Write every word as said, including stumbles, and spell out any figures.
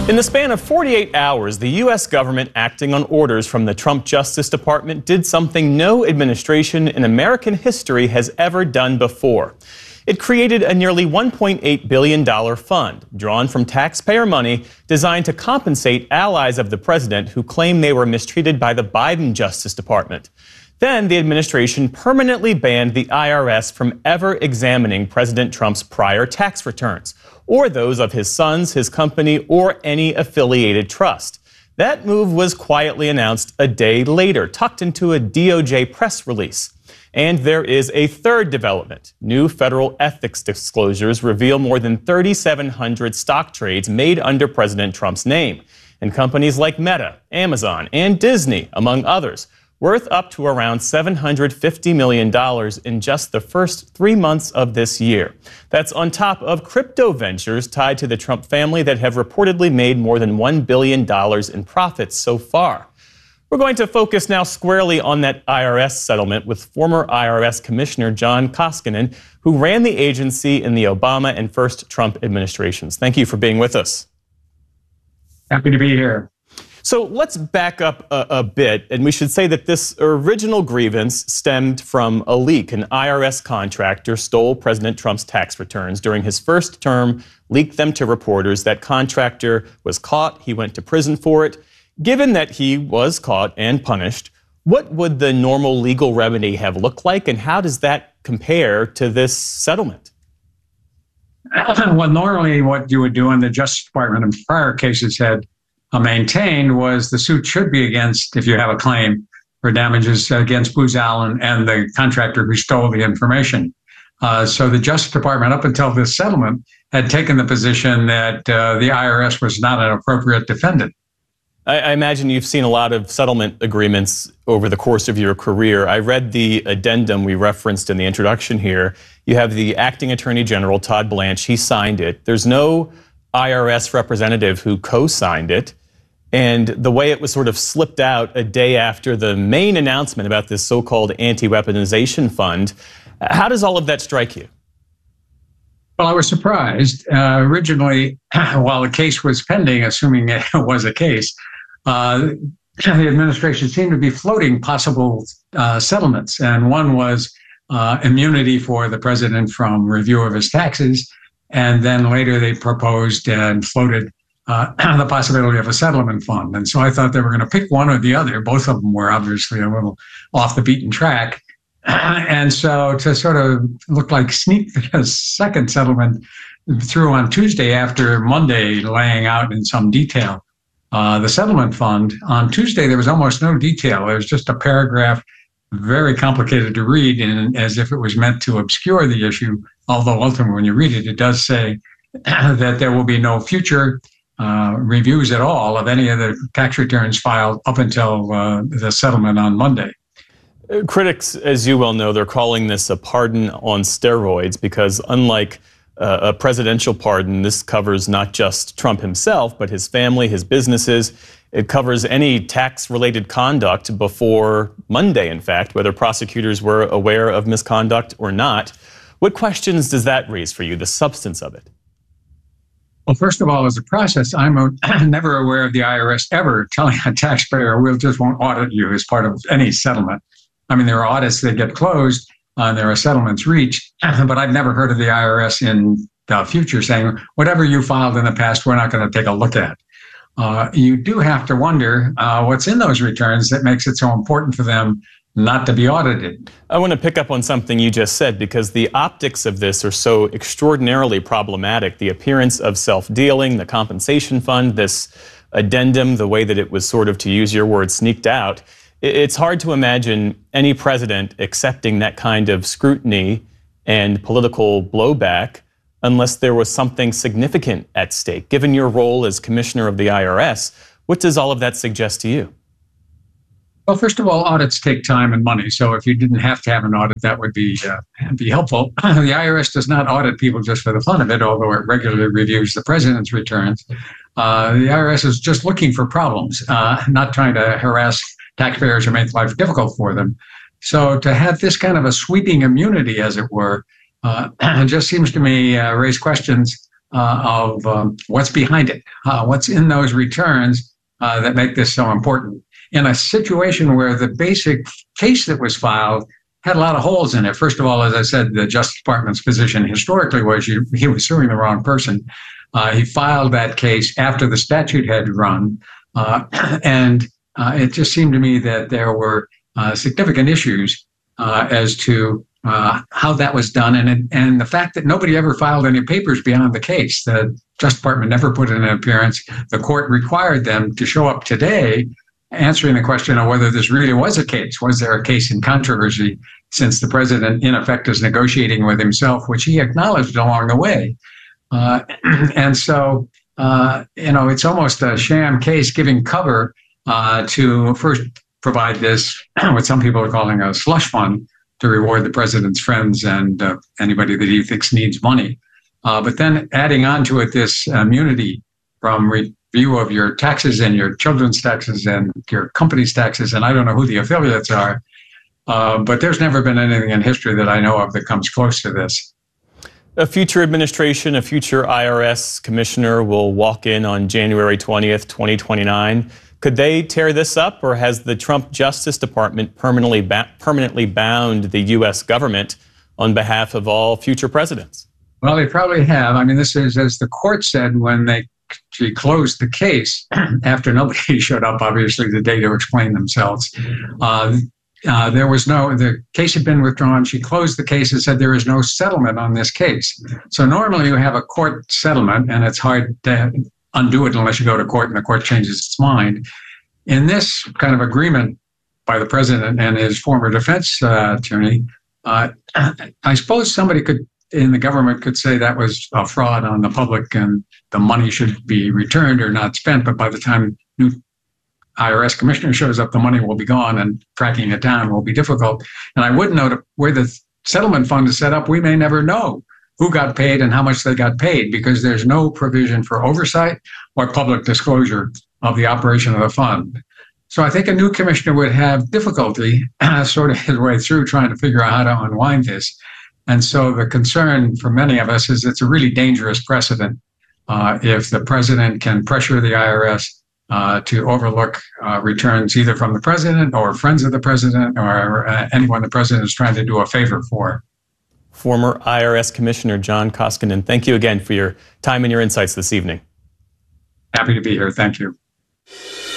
In the span of forty-eight hours, the U S government, acting on orders from the Trump Justice Department, did something no administration in American history has ever done before. It created a nearly one point eight billion dollars fund, drawn from taxpayer money, designed to compensate allies of the president who claim they were mistreated by the Biden Justice Department. Then the administration permanently banned the I R S from ever examining President Trump's prior tax returns, or those of his sons, his company, or any affiliated trust. That move was quietly announced a day later, tucked into a D O J press release. And there is a third development. New federal ethics disclosures reveal more than three thousand seven hundred stock trades made under President Trump's name, in companies like Meta, Amazon, and Disney, among others, worth up to around seven hundred fifty million dollars in just the first three months of this year. That's on top of crypto ventures tied to the Trump family that have reportedly made more than one billion dollars in profits so far. We're going to focus now squarely on that I R S settlement with former I R S Commissioner John Koskinen, who ran the agency in the Obama and first Trump administrations. Thank you for being with us. Happy to be here. So let's back up a, a bit, and we should say that this original grievance stemmed from a leak. An I R S contractor stole President Trump's tax returns during his first term, leaked them to reporters. That contractor was caught. He went to prison for it. Given that he was caught and punished, what would the normal legal remedy have looked like, and how does that compare to this settlement? Well, normally what you would do in the Justice Department in prior cases had uh, maintained was the suit should be against, if you have a claim for damages against Booz Allen and the contractor who stole the information. Uh, so the Justice Department, up until this settlement, had taken the position that uh, the I R S was not an appropriate defendant. I, I imagine you've seen a lot of settlement agreements over the course of your career. I read the addendum we referenced in the introduction here. You have the acting Attorney General, Todd Blanche. He signed it. There's no I R S representative who co-signed it. And the way it was sort of slipped out a day after the main announcement about this so-called anti-weaponization fund, how does all of that strike you? Well, I was surprised. Uh, originally, while the case was pending, assuming it was a case, uh, the administration seemed to be floating possible uh, settlements. And one was uh, immunity for the president from review of his taxes. And then later they proposed and floated uh, the possibility of a settlement fund. And so I thought they were going to pick one or the other. Both of them were obviously a little off the beaten track. And so to sort of look like sneak the second settlement through on Tuesday after Monday laying out in some detail uh, the settlement fund, on Tuesday there was almost no detail. There was just a paragraph, very complicated to read, and as if it was meant to obscure the issue, although ultimately when you read it, it does say that there will be no future uh, reviews at all of any of the tax returns filed up until uh, the settlement on Monday. Critics, as you well know, they're calling this a pardon on steroids because unlike uh, a presidential pardon, this covers not just Trump himself, but his family, his businesses. It covers any tax-related conduct before Monday, in fact, whether prosecutors were aware of misconduct or not. What questions does that raise for you, the substance of it? Well, first of all, as a process, I'm a, never aware of the I R S ever telling a taxpayer, we'll just won't audit you as part of any settlement. I mean, there are audits that get closed, uh, there are settlements reached, but I've never heard of the I R S in the future saying, whatever you filed in the past, we're not going to take a look at. Uh, you do have to wonder uh, what's in those returns that makes it so important for them not to be audited. I want to pick up on something you just said, because the optics of this are so extraordinarily problematic. The appearance of self-dealing, the compensation fund, this addendum, the way that it was sort of, to use your word, sneaked out. It's hard to imagine any president accepting that kind of scrutiny and political blowback unless there was something significant at stake. Given your role as commissioner of the I R S, what does all of that suggest to you? Well, first of all, audits take time and money. So if you didn't have to have an audit, that would be uh, be helpful. The I R S does not audit people just for the fun of it, although it regularly reviews the president's returns. Uh, the I R S is just looking for problems, uh, not trying to harass taxpayers or make life difficult for them. So to have this kind of a sweeping immunity, as it were, uh, just seems to me uh, raise questions uh, of um, what's behind it, uh, what's in those returns uh, that make this so important. In a situation where the basic case that was filed had a lot of holes in it. First of all, as I said, the Justice Department's position historically was you, he was suing the wrong person. Uh, he filed that case after the statute had run. Uh, and uh, it just seemed to me that there were uh, significant issues uh, as to uh, how that was done. And, it, and the fact that nobody ever filed any papers beyond the case. The Justice Department never put in an appearance. The court required them to show up today answering the question of whether this really was a case. Was there a case in controversy, since the president, in effect, is negotiating with himself, which he acknowledged along the way. Uh, and so, uh, you know, it's almost a sham case giving cover uh, to first provide this, what some people are calling a slush fund, to reward the president's friends and uh, anybody that he thinks needs money. Uh, but then adding on to it this immunity from review of your taxes and your children's taxes and your company's taxes, and I don't know who the affiliates are, uh, but there's never been anything in history that I know of that comes close to this. A future administration, a future I R S commissioner will walk in on January twentieth, twenty twenty-nine. Could they tear this up, or has the Trump Justice Department permanently ba- permanently bound the U S government on behalf of all future presidents? Well, they probably have. I mean, this is, as the court said when they she closed the case, after nobody showed up, obviously, the day to explain themselves. Uh, uh, there was no, the case had been withdrawn. She closed the case and said there is no settlement on this case. So normally you have a court settlement, and it's hard to undo it unless you go to court and the court changes its mind. In this kind of agreement by the president and his former defense uh, attorney, uh, I suppose somebody could, in the government, could say that was a fraud on the public and the money should be returned or not spent. But by the time new I R S commissioner shows up, the money will be gone and tracking it down will be difficult. And I would note where the settlement fund is set up, we may never know who got paid and how much they got paid, because there's no provision for oversight or public disclosure of the operation of the fund. So I think a new commissioner would have difficulty uh, sort of his way through trying to figure out how to unwind this. And so the concern for many of us is it's a really dangerous precedent uh, if the president can pressure the I R S uh, to overlook uh, returns either from the president or friends of the president or uh, anyone the president is trying to do a favor for. Former I R S Commissioner John Koskinen, thank you again for your time and your insights this evening. Happy to be here. Thank you.